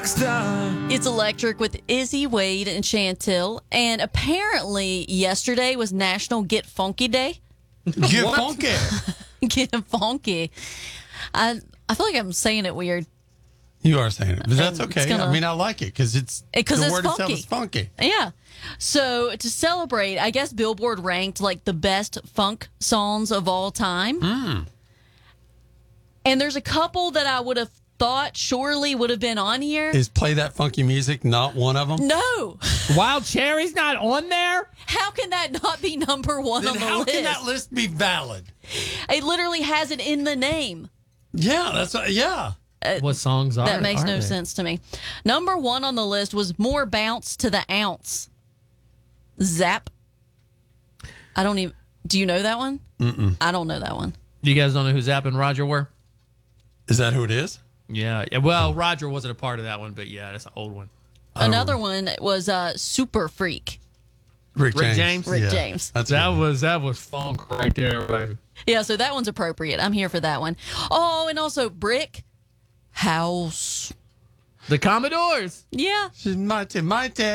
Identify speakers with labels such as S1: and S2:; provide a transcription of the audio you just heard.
S1: Rockstar.
S2: It's Electric with Izzy, Wade, and Chantil. And apparently, yesterday was National Get Funky Day.
S3: Get funky.
S2: Get funky. I feel like I'm saying it weird.
S3: You are saying it, but that's okay.
S2: gonna-
S3: I mean, I like it because the
S2: it's
S3: word itself
S2: funky.
S3: is funky.
S2: Yeah. So to celebrate, I guess Billboard ranked like the best funk songs of all time. And there's a couple that I would have thought surely would have been on here.
S3: Is Play That Funky Music not one of them?
S2: No.
S1: Wild Cherry's not on there?
S2: How can that not be number one
S3: Then
S2: on the
S3: how
S2: list?
S3: can that list be valid?
S2: It literally has it in the name.
S3: Yeah, yeah.
S1: What songs are
S2: That makes
S1: are
S2: no
S1: they?
S2: sense to me. Number one on the list was More Bounce to the Ounce. Zap. I don't even. Do you know that one? I don't know that one.
S1: You guys don't know who Zapp and Roger were?
S3: Is that who it is?
S1: Yeah. Well, Roger wasn't a part of that one, but yeah, that's an old one.
S2: Another one was Super Freak.
S3: Rick James.
S1: James?
S2: Rick James.
S3: That's
S1: That
S3: good.
S1: was funk right there, baby.
S2: Yeah, so that one's appropriate. I'm here for that one. Oh, and also Brick House.
S1: The Commodores.
S2: Yeah.
S3: She's mighty, mighty.